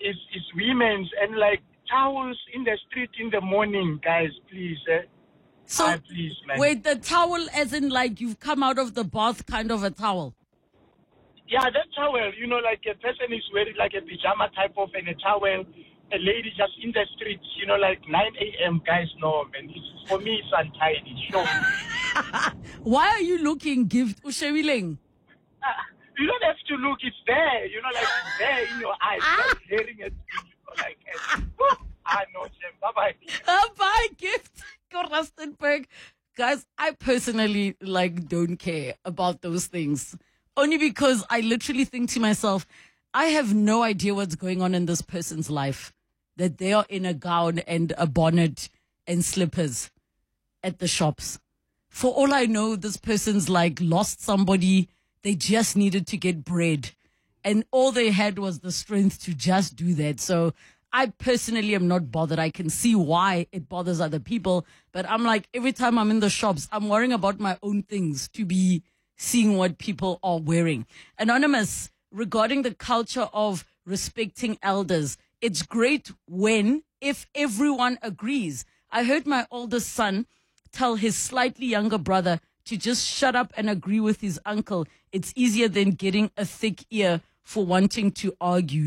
is women's, and like towels in the street in the morning, guys, please. So, please, man. wait, the towel as in like you've come out of the bath kind of a towel? Yeah, that towel, like a person is wearing like a pajama type of and a towel, a lady just in the streets, like 9 a.m. Guys, no, man. For me, it's untidy. Sure. Why are you looking, Gift Ushewileng? You don't have to look, it's there, like it's there in your eyes, just hearing it, like, no, Jim, bye-bye. Bye, Gift. Go Rustenburg. Guys, I personally, don't care about those things. Only because I literally think to myself, I have no idea what's going on in this person's life, that they are in a gown and a bonnet and slippers at the shops. For all I know, this person's lost somebody. They just needed to get bread. And all they had was the strength to just do that. So I personally am not bothered. I can see why it bothers other people. But I'm every time I'm in the shops, I'm worrying about my own things to be seeing what people are wearing. Anonymous, regarding the culture of respecting elders, it's great if everyone agrees. I heard my oldest son tell his slightly younger brother to just shut up and agree with his uncle. It's easier than getting a thick ear for wanting to argue.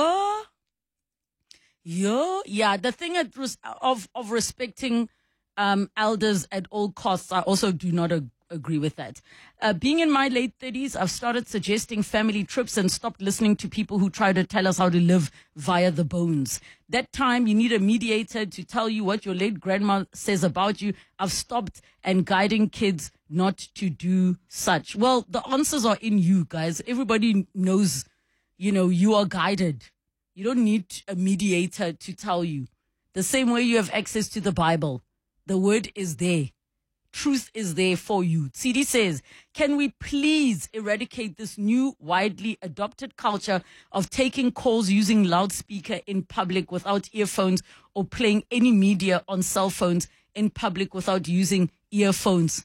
Yeah. The thing of respecting elders at all costs, I also do not agree with that. Being in my late 30s, I've started suggesting family trips and stopped listening to people who try to tell us how to live via the bones. That time you need a mediator to tell you what your late grandma says about you. I've stopped and guiding kids not to do such. Well, the answers are in you, guys. Everybody knows, you are guided. You don't need a mediator to tell you. The same way you have access to the Bible. The word is there. Truth is there for you. CD says, can we please eradicate this new widely adopted culture of taking calls using loudspeaker in public without earphones or playing any media on cell phones in public without using earphones?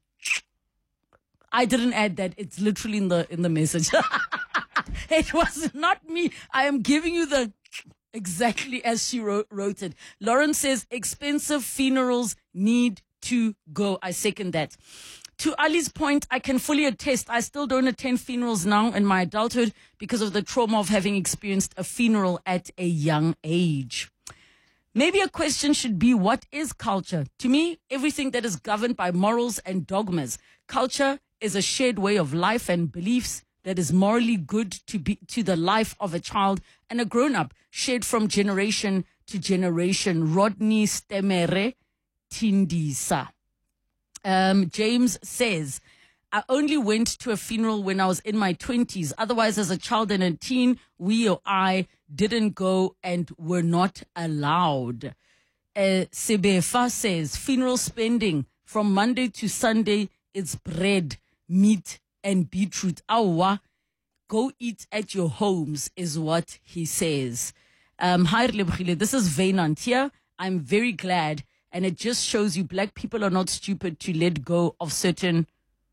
I didn't add that. It's literally in the message. It was not me. I am giving you the exactly as she wrote it. Lauren says, expensive funerals need to go. I second that. To Ali's point, I can fully attest, I still don't attend funerals now in my adulthood because of the trauma of having experienced a funeral at a young age. Maybe a question should be, what is culture? To me, everything that is governed by morals and dogmas. Culture is a shared way of life and beliefs that is morally good to the life of a child and a grown-up, shared from generation to generation. Rodney Stemere Tindisa. James says, I only went to a funeral when I was in my 20s. Otherwise, as a child and a teen, we or I didn't go and were not allowed. Sebefa says, funeral spending from Monday to Sunday, it's bread, meat, and beetroot. Awa, go eat at your homes is what he says. Hi, Lebrile. This is Vainant here. I'm very glad. And it just shows you black people are not stupid to let go of certain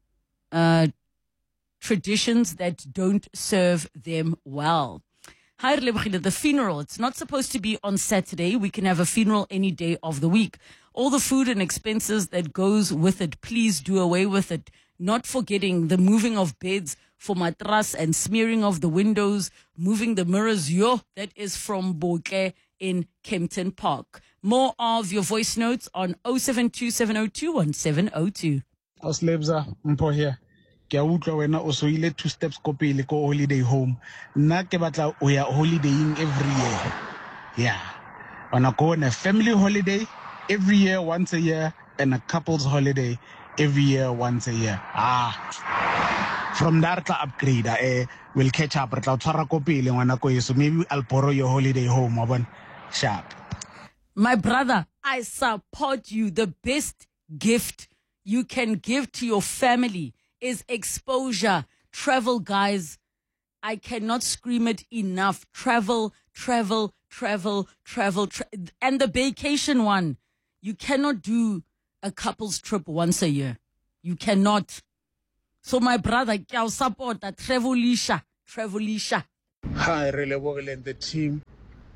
traditions that don't serve them well. Hi, the funeral. It's not supposed to be on Saturday. We can have a funeral any day of the week. All the food and expenses that goes with it, please do away with it. Not forgetting the moving of beds for matras and smearing of the windows, moving the mirrors. That is from Boke in Kempton Park. More of your voice notes on 0727021702. Auslebza Mpo here. Ke a utlwa wena o so ile 2 steps ko pele ko holiday home. Nna ke batla o ya holidaying every year. Yeah. Wanna go on a family holiday every year once a year and a couple's holiday every year once a year. From there to upgrade, we'll catch up. So maybe I'll borrow your holiday home. Sharp. My brother, I support you. The best gift you can give to your family is exposure. Travel, guys. I cannot scream it enough. Travel. And the vacation one. You cannot do a couple's trip once a year. You cannot. So my brother, I'll support that. Travelisha. Hi, Relevogel and the team.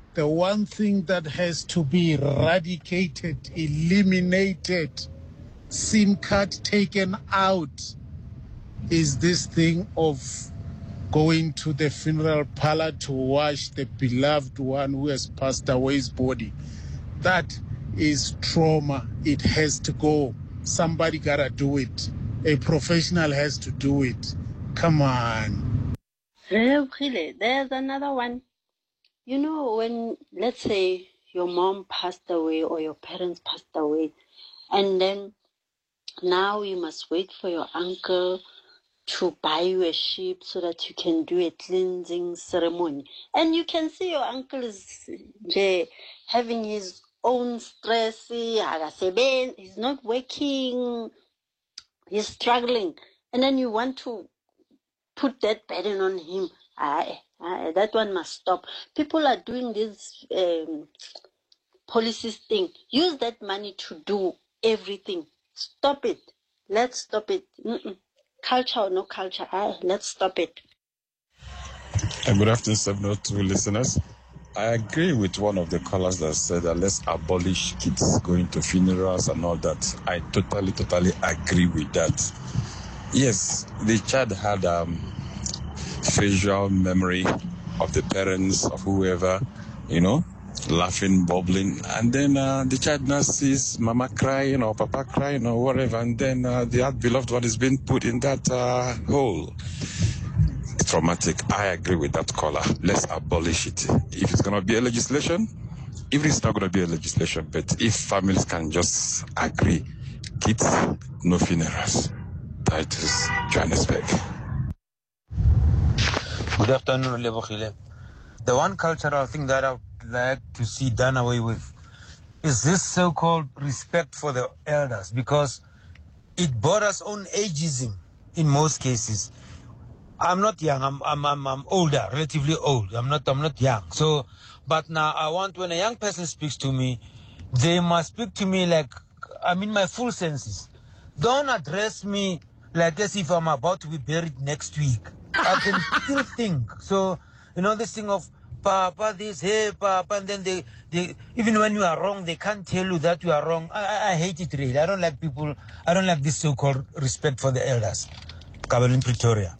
the one thing that has to be eradicated, eliminated, SIM card taken out, is this thing of going to the funeral parlor to wash the beloved one who has passed away's body. That is trauma. It has to go. Somebody gotta do it. A professional has to do it. Come on. There's another one. You know, when, let's say, your mom passed away or your parents passed away, and then now you must wait for your uncle to buy you a sheep so that you can do a cleansing ceremony. And you can see your uncle is having his own stress. He's not working. He's struggling. And then you want to put that burden on him. That one must stop. People are doing this policies thing. Use that money to do everything. Stop it. Let's stop it. Culture or no culture, let's stop it. Good afternoon, 702 listeners. I agree with one of the callers that said that let's abolish kids going to funerals and all that. I totally agree with that. Yes, the child had facial memory of the parents, of whoever, laughing, bubbling, and then the child now sees mama crying or papa crying or whatever, and then the beloved one is being put in that hole. It's traumatic. I agree with that caller. Let's abolish it. If it's going to be a legislation, if it's not going to be a legislation, but if families can just agree, kids, no funerals. That is Johannesburg. Good afternoon, Lebohile. The one cultural thing that I would like to see done away with is this so-called respect for the elders, because it borders on ageism in most cases. I'm not young. I'm older, relatively old. I'm not young. So, but now I want, when a young person speaks to me, they must speak to me like I'm in my full senses. Don't address me like as if I'm about to be buried next week. I can still think. So, this thing of Papa this, hey Papa, and then they even when you are wrong, they can't tell you that you are wrong. I hate it really. I don't like this so-called respect for the elders. Kabelin, Pretoria.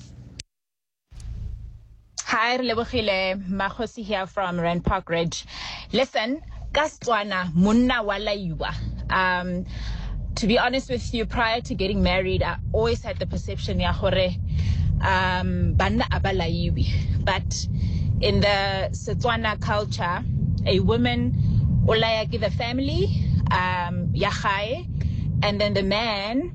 Hi, Lebohile. Mahosi here from Rand Park Ridge. Listen, Kastwana munna wala yuwa. To be honest with you, prior to getting married, I always had the perception ya hore banna abalaiwi. But in the Setswana culture, a woman ulaya give the family yahae, and then the man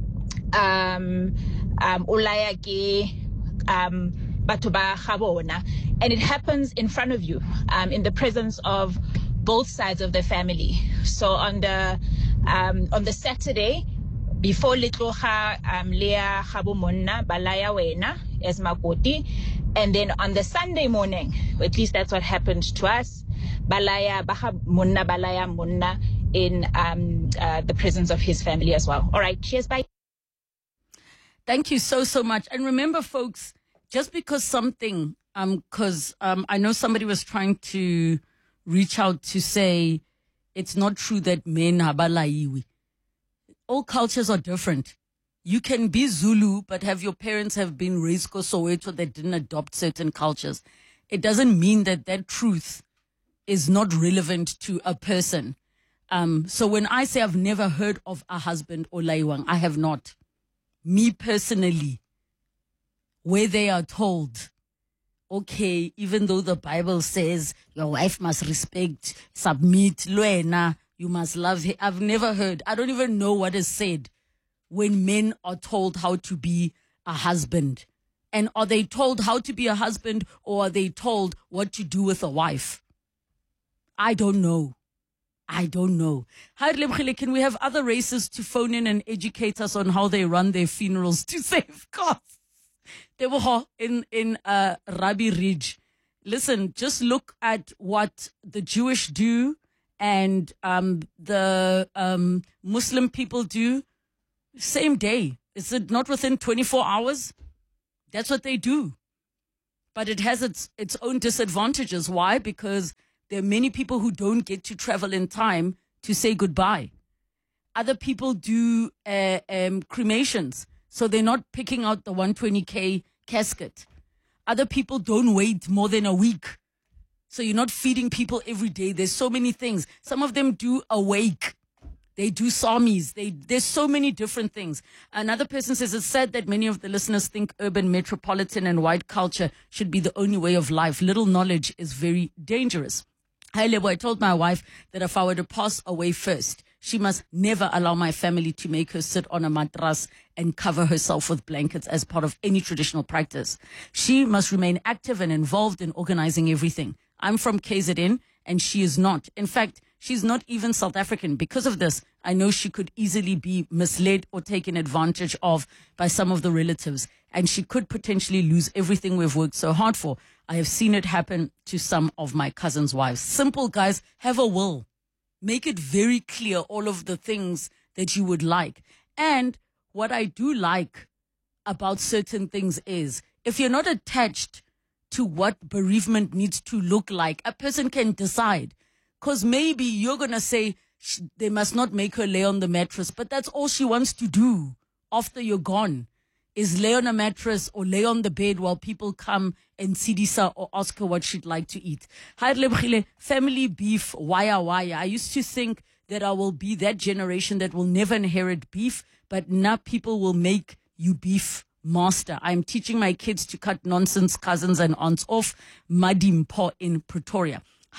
ulaya ki batuba khabona, and it happens in front of you, in the presence of both sides of the family. So on the Saturday before litloha lea khabumonna balaya wena as makoti, and then on the Sunday morning, or at least that's what happened to us, balaya baha munna balaya munna in the presence of his family as well. All right, cheers, bye. Thank you so much. And remember, folks, just because something, I know somebody was trying to reach out to say it's not true that men habalaiwi. All cultures are different. You can be Zulu, but have your parents have been raised Soweto that didn't adopt certain cultures. It doesn't mean that that truth is not relevant to a person. So when I say I've never heard of a husband or laiwang, I have not. Me personally, where they are told, okay, even though the Bible says your wife must respect, submit, luena, you must love her. I've never heard. I don't even know what is said when men are told how to be a husband. And are they told how to be a husband, or are they told what to do with a wife? I don't know. Hi, Lebohile, can we have other races to phone in and educate us on how they run their funerals to save costs? Teboho in Rabbi Ridge. Listen, just look at what the Jewish do and the Muslim people do. Same day. Is it not within 24 hours? That's what they do. But it has its own disadvantages. Why? Because There are many people who don't get to travel in time to say goodbye. Other people do cremations, so they're not picking out the 120K casket. Other people don't wait more than a week, so you're not feeding people every day. There's so many things. Some of them do a wake. They do samis. There's so many different things. Another person says, it's sad that many of the listeners think urban, metropolitan, and white culture should be the only way of life. Little knowledge is very dangerous. Hi, Lebo, I told my wife that if I were to pass away first, she must never allow my family to make her sit on a mattress and cover herself with blankets as part of any traditional practice. She must remain active and involved in organizing everything. I'm from KZN and she is not. In fact, she's not even South African. Because of this, I know she could easily be misled or taken advantage of by some of the relatives, and she could potentially lose everything we've worked so hard for. I have seen it happen to some of my cousins' wives. Simple, guys. Have a will. Make it very clear all of the things that you would like. And what I do like about certain things is if you're not attached to what bereavement needs to look like, a person can decide. Because maybe you're going to say they must not make her lay on the mattress, but that's all she wants to do after you're gone, is lay on a mattress or lay on the bed while people come and sidisa or ask her what she'd like to eat. Family beef, waya. I used to think that I will be that generation that will never inherit beef, but now people will make you beef master. I'm teaching my kids to cut nonsense cousins and aunts off. Madimpo in Pretoria.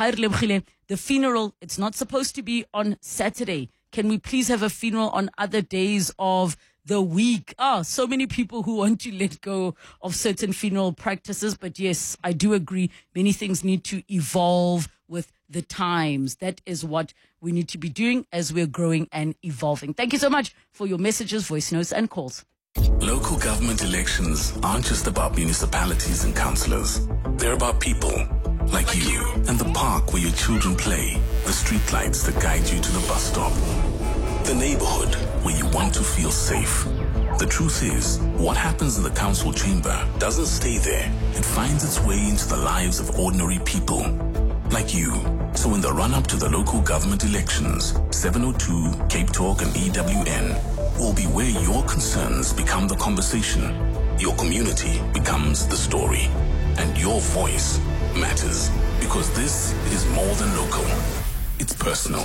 The funeral, it's not supposed to be on Saturday. Can we please have a funeral on other days of the week? So many people who want to let go of certain funeral practices. But yes, I do agree. Many things need to evolve with the times. That is what we need to be doing as we're growing and evolving. Thank you so much for your messages, voice notes, and calls. Local government elections aren't just about municipalities and councillors. They're about people like you and the park where your children play, the streetlights that guide you to the bus stop, the neighborhood where you want to feel safe. The truth is, what happens in the council chamber doesn't stay there. It finds its way into the lives of ordinary people like you. So in the run-up to the local government elections, 702, Cape Talk and EWN will be where your concerns become the conversation, your community becomes the story, and your voice matters, because this is more than local. It's personal.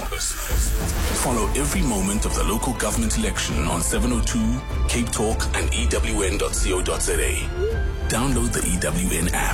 Follow every moment of the local government election on 702, Cape Talk and EWN.co.za. Download the EWN app.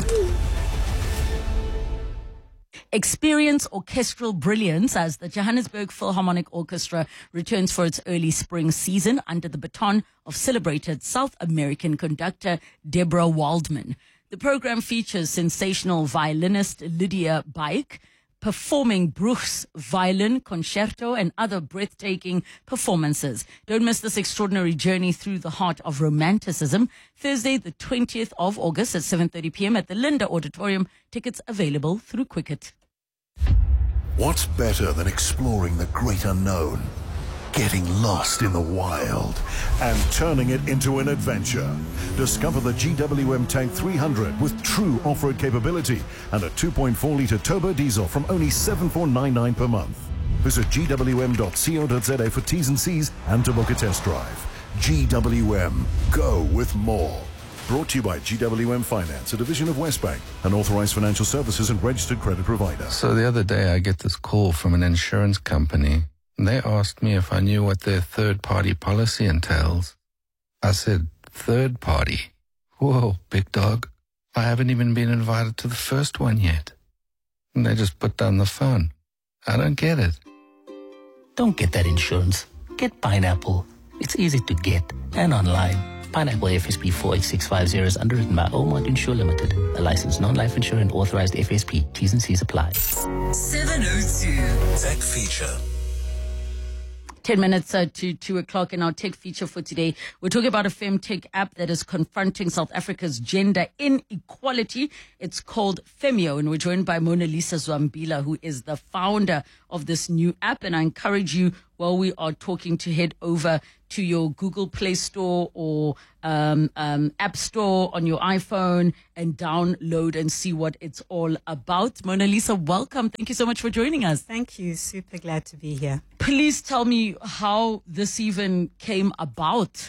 Experience orchestral brilliance as the Johannesburg Philharmonic Orchestra returns for its early spring season under the baton of celebrated South American conductor Deborah Waldman. The program features sensational violinist Lydia Baik performing Bruch's violin concerto and other breathtaking performances. Don't miss this extraordinary journey through the heart of romanticism. Thursday, the 20th of August at 7:30 p.m. at the Linda Auditorium. Tickets available through Quicket. What's better than exploring the great unknown, getting lost in the wild, and turning it into an adventure? Discover the GWM Tank 300 with true off-road capability and a 2.4-litre turbo diesel from only $7,499 per month. Visit gwm.co.za for T's and C's and to book a test drive. GWM, go with more. Brought to you by GWM Finance, a division of Westbank, an authorized financial services and registered credit provider. So the other day I get this call from an insurance company. And they asked me if I knew what their third-party policy entails. I said, third party? Whoa, big dog. I haven't even been invited to the first one yet. And they just put down the phone. I don't get it. Don't get that insurance. Get Pineapple. It's easy to get and online. Pineapple FSP 48650 is underwritten by Omont Insure Limited, a licensed non-life insurer and authorized FSP. T's and C's apply. 702 Tech Feature. 10 minutes to 2 o'clock in our tech feature for today. We're talking about a femtech app that is confronting South Africa's gender inequality. It's called Femio, and we're joined by Mona Lisa Zwambila, who is the founder of this new app. And I encourage you, while we are talking to head over to your Google Play Store or App Store on your iPhone and download and see what it's all about. Mona Lisa, welcome. Thank you so much for joining us. Thank you. Super glad to be here. Please tell me how this even came about.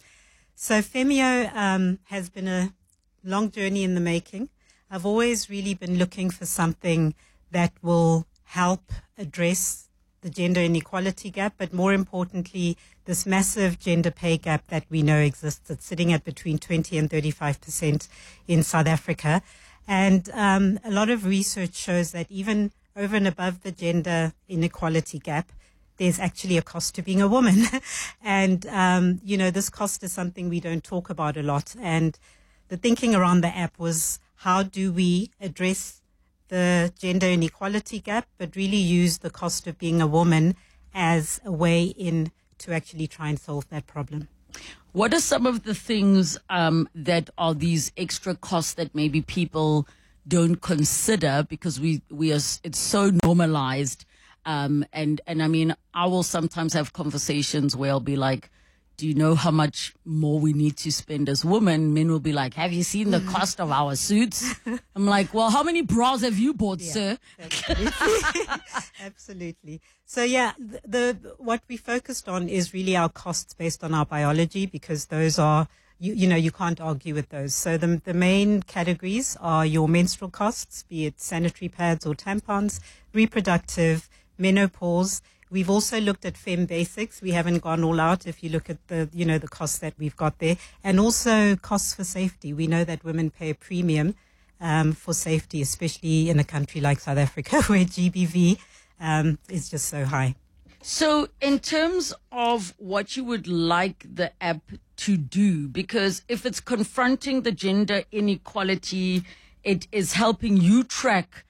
So Femio has been a long journey in the making. I've always really been looking for something that will help address the gender inequality gap, but more importantly, this massive gender pay gap that we know exists. It's sitting at between 20 and 35% in South Africa. And a lot of research shows that even over and above the gender inequality gap, there's actually a cost to being a woman. And, this cost is something we don't talk about a lot. And the thinking around the app was, how do we address the gender inequality gap, but really use the cost of being a woman as a way in to actually try and solve that problem. What are some of the things that are these extra costs that maybe people don't consider because it's so normalized? And I mean, I will sometimes have conversations where I'll be like, do you know how much more we need to spend as women? Men will be like, have you seen the cost of our suits? I'm like, well, how many bras have you bought, sir? Absolutely. Absolutely. So yeah, what we focused on is really our costs based on our biology, because those are, you can't argue with those. So the main categories are your menstrual costs, be it sanitary pads or tampons, reproductive, menopause. We've also looked at Fem Basics. We haven't gone all out if you look at the costs that we've got there. And also costs for safety. We know that women pay a premium for safety, especially in a country like South Africa where GBV is just so high. So in terms of what you would like the app to do, because if it's confronting the gender inequality, it is helping you track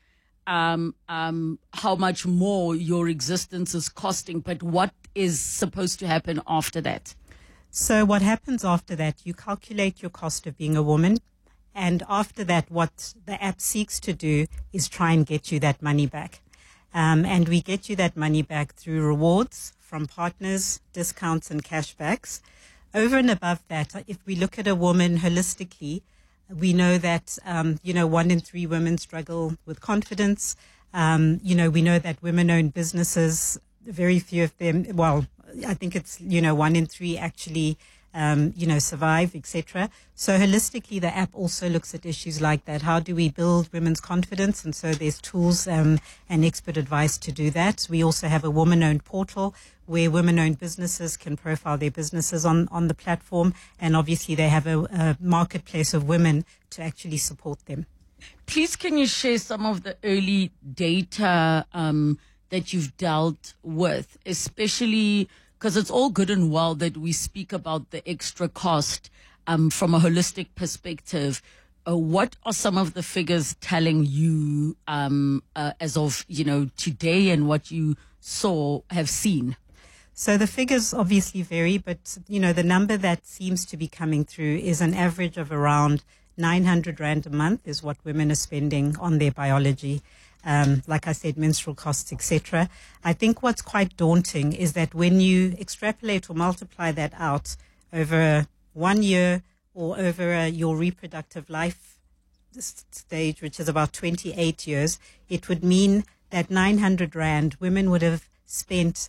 how much more your existence is costing, but what is supposed to happen after that? So what happens after that, you calculate your cost of being a woman, and after that, what the app seeks to do is try and get you that money back. And we get you that money back through rewards from partners, discounts and cashbacks. Over and above that, if we look at a woman holistically, we know that, 1 in 3 women struggle with confidence. We know that women-owned businesses, very few of them, well, I think it's, 1 in 3 actually, survive, etc. So holistically, the app also looks at issues like that. How do we build women's confidence? And so there's tools and expert advice to do that. We also have a woman-owned portal where women-owned businesses can profile their businesses on the platform. And obviously they have a marketplace of women to actually support them. Please, can you share some of the early data that you've dealt with, especially because it's all good and well that we speak about the extra cost from a holistic perspective. What are some of the figures telling you as of, today and what you have seen? So the figures obviously vary, but, the number that seems to be coming through is an average of around 900 Rand a month is what women are spending on their biology. Like I said, menstrual costs, etc. I think what's quite daunting is that when you extrapolate or multiply that out over 1 year or over your reproductive life stage, which is about 28 years, it would mean that 900 Rand, women would have spent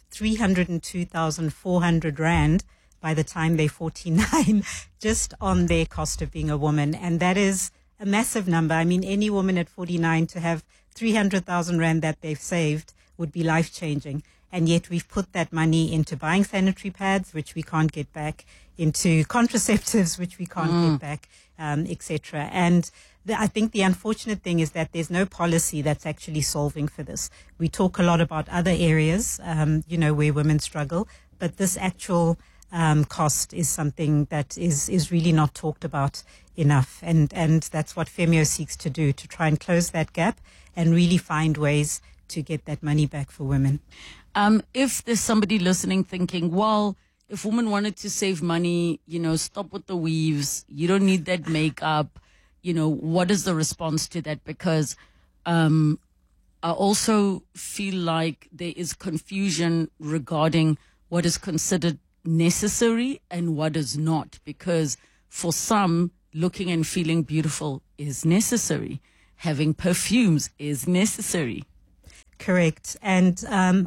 302,400 Rand by the time they're 49 just on their cost of being a woman. And that is a massive number. I mean, any woman at 49 to have 300,000 Rand that they've saved would be life-changing. And yet we've put that money into buying sanitary pads, which we can't get back, into contraceptives, which we can't get back, etc. And I think the unfortunate thing is that there's no policy that's actually solving for this. We talk a lot about other areas, where women struggle, but this actual cost is something that is really not talked about enough. And that's what Femio seeks to do, to try and close that gap and really find ways to get that money back for women. If there's somebody listening thinking, well, if women wanted to save money, stop with the weaves, you don't need that makeup, what is the response to that? Because I also feel like there is confusion regarding what is considered necessary and what is not, because for some, looking and feeling beautiful is necessary. Having perfumes is necessary. Correct. And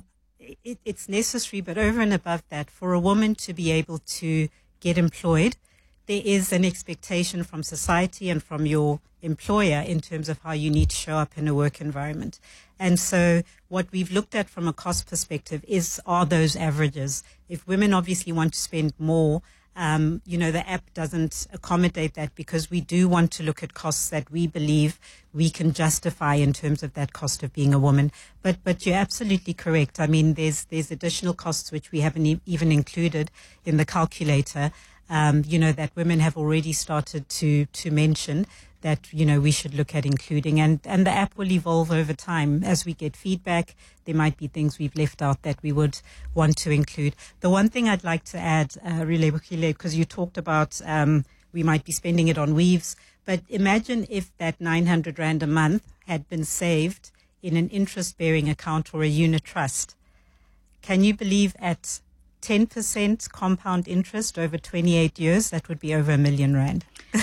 it's necessary, but over and above that, for a woman to be able to get employed, there is an expectation from society and from your employer in terms of how you need to show up in a work environment. And so what we've looked at from a cost perspective are those averages. If women obviously want to spend more, the app doesn't accommodate that, because we do want to look at costs that we believe we can justify in terms of that cost of being a woman. But you're absolutely correct. I mean, there's additional costs which we haven't even included in the calculator, that women have already started to mention that, we should look at including. And the app will evolve over time. As we get feedback, there might be things we've left out that we would want to include. The one thing I'd like to add, Relebogile, because you talked about we might be spending it on weaves, but imagine if that 900 Rand a month had been saved in an interest-bearing account or a unit trust. Can you believe at 10% compound interest over 28 years, that would be over R1 million.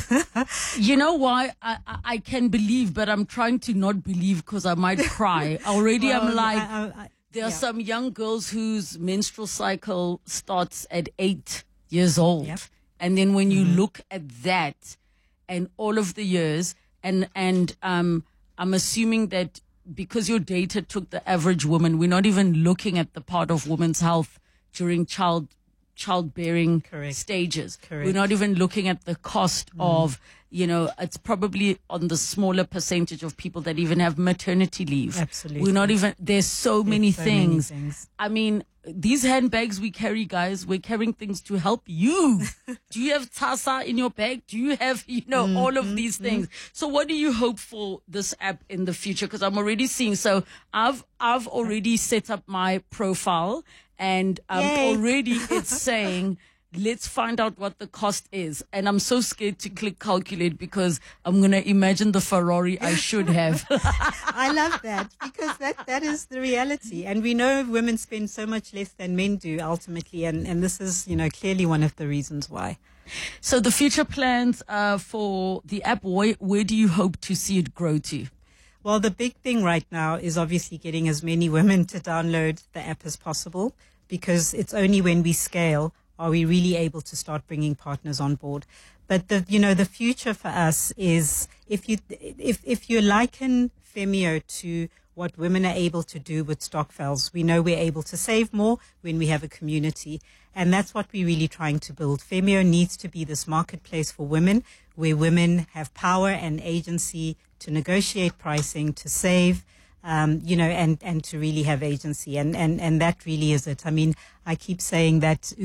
You know why? I can believe, but I'm trying to not believe because I might cry. Already I'm like, there are some young girls whose menstrual cycle starts at 8 years old. Yep. And then when you look at that and all of the years, and I'm assuming that because your data took the average woman, we're not even looking at the part of women's health during childbearing stages. Correct. We're not even looking at the cost of, it's probably on the smaller percentage of people that even have maternity leave. Absolutely. We're not even, there's so many things. I mean, these handbags we carry, guys, we're carrying things to help you. Do you have Tasa in your bag? Do you have, all of these things? So what do you hope for this app in the future? Because I'm already seeing, so I've already set up my profile. And already it's saying, let's find out what the cost is. And I'm so scared to click calculate because I'm going to imagine the Ferrari I should have. I love that, because that is the reality. And we know women spend so much less than men do ultimately. And this is, clearly one of the reasons why. So the future plans for the app, where do you hope to see it grow to? Well, the big thing right now is obviously getting as many women to download the app as possible, because it's only when we scale are we really able to start bringing partners on board. But the future for us is if you liken Femio to what women are able to do with Stokvels, we know we're able to save more when we have a community. And that's what we're really trying to build. Femio needs to be this marketplace for women, where women have power and agency to negotiate pricing, to save, and to really have agency. And that really is it. I mean, I keep saying that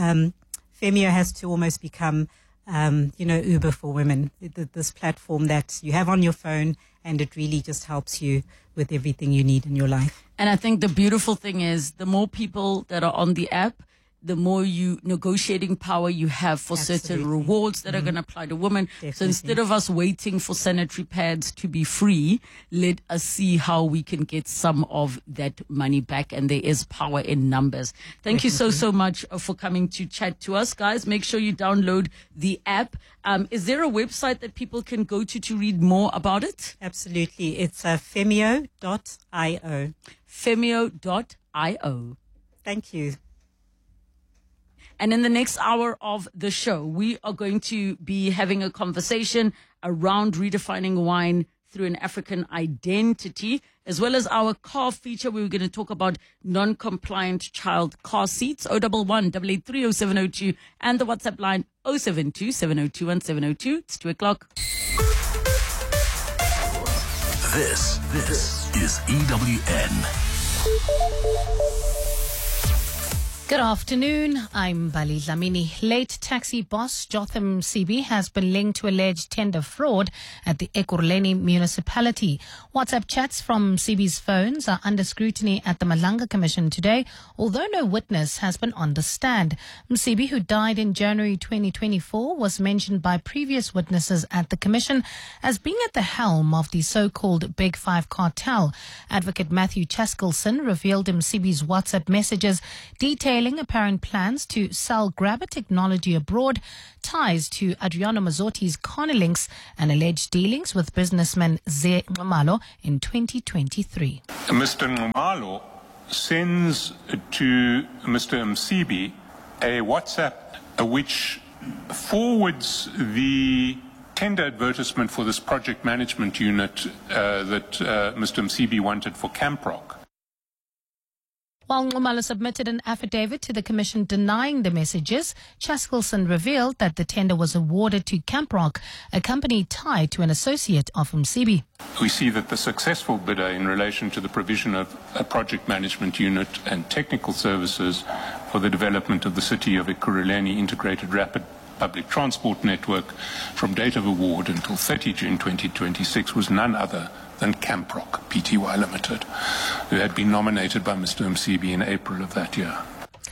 Femio has to almost become, Uber for women, this platform that you have on your phone, and it really just helps you with everything you need in your life. And I think the beautiful thing is the more people that are on the app, the more negotiating power you have for certain rewards that are going to apply to women. Definitely. So instead of us waiting for sanitary pads to be free, let us see how we can get some of that money back. And there is power in numbers. Thank you so much for coming to chat to us, guys. Make sure you download the app. Is there a website that people can go to read more about it? Absolutely. It's femio.io. Femio.io. Thank you. And in the next hour of the show, we are going to be having a conversation around redefining wine through an African identity, as well as our car feature. We're going to talk about non-compliant child car seats, 011-883-0702, and the WhatsApp line 072-702-1702. It's 2 o'clock. This is EWN. Good afternoon. I'm Bali Dlamini. Late taxi boss Jotham Msibi has been linked to alleged tender fraud at the Ekurhuleni municipality. WhatsApp chats from Msibi's phones are under scrutiny at the Malanga Commission today, although no witness has been on the stand. Msibi, who died in January 2024, was mentioned by previous witnesses at the Commission as being at the helm of the so-called Big Five cartel. Advocate Matthew Chaskelson revealed Msibi's WhatsApp messages detailing apparent plans to sell grabber technology abroad, ties to Adriano Mazotti's Connelinks, and alleged dealings with businessman Ze Nxumalo in 2023. Mr. Nxumalo sends to Mr. Msibi a WhatsApp which forwards the tender advertisement for this project management unit that Mr. Msibi wanted for Camprock. While Nxumalo submitted an affidavit to the Commission denying the messages, Chaskelson revealed that the tender was awarded to Camprock, a company tied to an associate of Msibi. We see that the successful bidder in relation to the provision of a project management unit and technical services for the development of the city of Ekurhuleni Integrated Rapid Public Transport Network from date of award until 30 June 2026 was none other than Camprock Pty Limited, who had been nominated by Mr. Msibi in April of that year.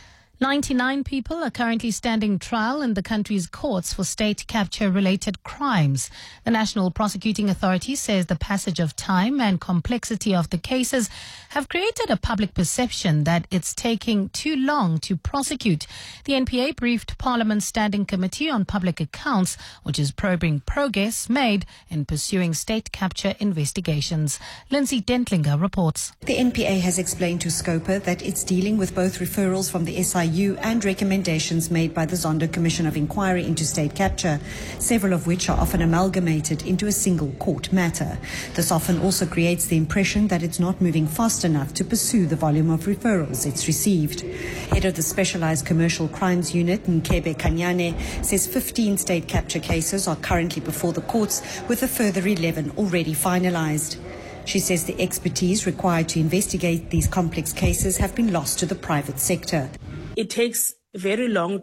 99 people are currently standing trial in the country's courts for state capture-related crimes. The National Prosecuting Authority says the passage of time and complexity of the cases have created a public perception that it's taking too long to prosecute. The NPA briefed Parliament's Standing Committee on Public Accounts, which is probing progress made in pursuing state capture investigations. Lindsay Dentlinger reports. The NPA has explained to Scopa that it's dealing with both referrals from the SIU and recommendations made by the Zondo Commission of Inquiry into State Capture, several of which are often amalgamated into a single court matter. This often also creates the impression that it's not moving fast enough to pursue the volume of referrals it's received. Head of the Specialized Commercial Crimes Unit, Nkebe Kanyane, says 15 state capture cases are currently before the courts, with a further 11 already finalized. She says the expertise required to investigate these complex cases have been lost to the private sector. It takes very long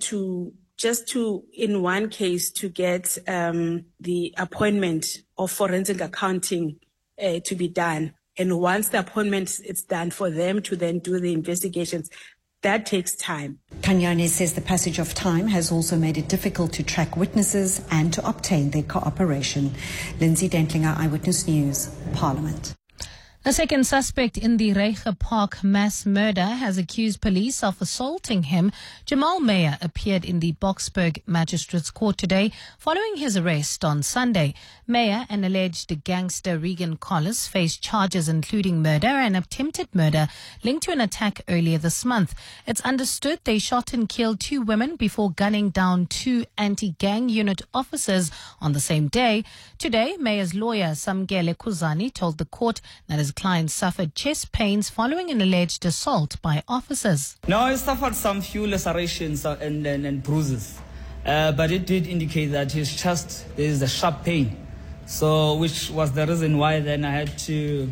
in one case to get the appointment of forensic accounting to be done. And once the appointment is done, for them to then do the investigations, that takes time. Kanyane says the passage of time has also made it difficult to track witnesses and to obtain their cooperation. Lindsay Dentlinger, Eyewitness News, Parliament. The second suspect in the Reiche Park mass murder has accused police of assaulting him. Jamal Meyer appeared in the Boksburg Magistrates Court today following his arrest on Sunday. Meyer and alleged gangster Regan Collis face charges including murder and attempted murder linked to an attack earlier this month. It's understood they shot and killed 2 women before gunning down 2 anti-gang unit officers on the same day. Today, Meyer's lawyer Samgele Kuzani told the court that his client suffered chest pains following an alleged assault by officers. No, I suffered some few lacerations and bruises, but it did indicate that his chest, there is a sharp pain, so which was the reason why then I had to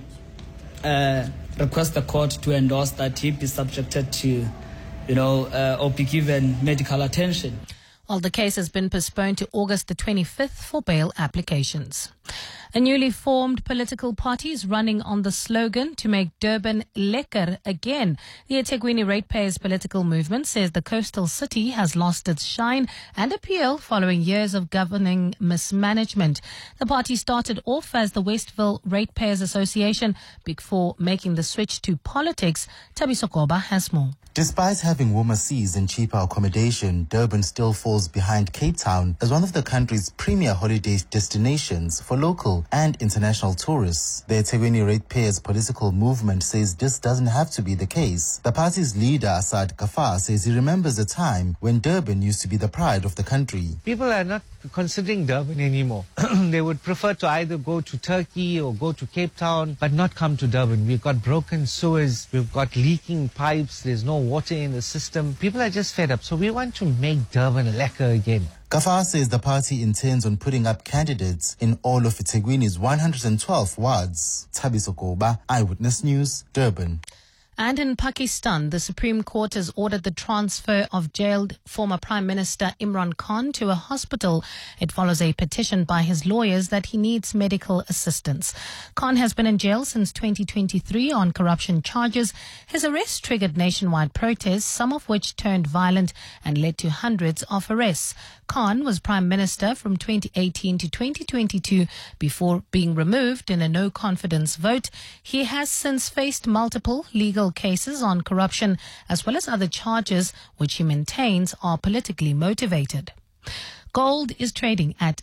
request the court to endorse that he be subjected to, or be given medical attention. While the case has been postponed to August the 25th for bail applications. A newly formed political party is running on the slogan to make Durban lekker again. The eThekwini Ratepayers political movement says the coastal city has lost its shine and appeal following years of governing mismanagement. The party started off as the Westville Ratepayers Association before making the switch to politics. Thabiso Koba has more. Despite having warmer seas and cheaper accommodation, Durban still falls behind Cape Town as one of the country's premier holiday destinations for local and international tourists. The eThekwini Ratepayers political movement says this doesn't have to be the case. The party's leader, Asad Kafar, says he remembers a time when Durban used to be the pride of the country. People are not considering Durban anymore. They would prefer to either go to Turkey or go to Cape Town, but not come to Durban. We've got broken sewers, we've got leaking pipes, there's no water in the system. People are just fed up, so we want to make Durban lekker again. Kafar says the party intends on putting up candidates in all of eThekwini's 112 wards. Thabiso Koba, Eyewitness News, Durban. And in Pakistan, the Supreme Court has ordered the transfer of jailed former Prime Minister Imran Khan to a hospital. It follows a petition by his lawyers that he needs medical assistance. Khan has been in jail since 2023 on corruption charges. His arrest triggered nationwide protests, some of which turned violent and led to hundreds of arrests. Khan was Prime Minister from 2018 to 2022 before being removed in a no-confidence vote. He has since faced multiple legal cases on corruption as well as other charges which he maintains are politically motivated. Gold is trading at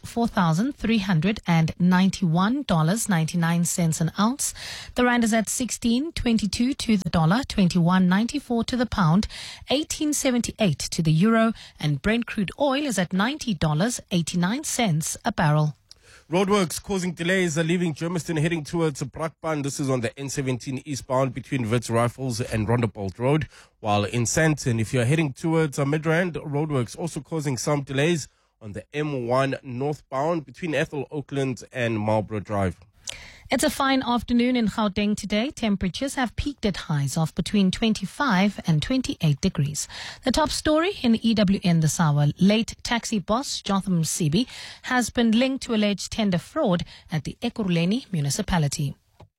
$4,391.99 an ounce. The rand is at 16.22 to the dollar, 21.94 to the pound, 18.78 to the euro, and Brent crude oil is at $90.89 a barrel. Roadworks causing delays are leaving Germiston heading towards Brakpan. This is on the N17 eastbound between Wits Rifles and Rondebolt Road. While in Sandton, if you're heading towards Midrand, roadworks also causing some delays on the M1 northbound between Ethel Oakland and Marlborough Drive. It's a fine afternoon in Gauteng today. Temperatures have peaked at highs of between 25 and 28 degrees. The top story in EWN this hour. Late taxi boss Jotham Sibi has been linked to alleged tender fraud at the Ekurhuleni municipality.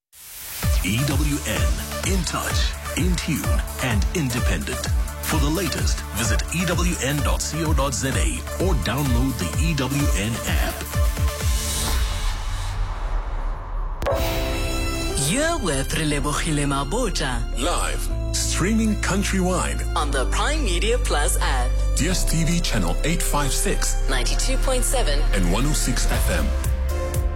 EWN, in touch, in tune and independent. For the latest, visit ewn.co.za or download the EWN app. You're with Relebohile Mabocha. Live, streaming countrywide On the Prime Media Plus app. DSTV channel 856, 92.7 and 106 FM.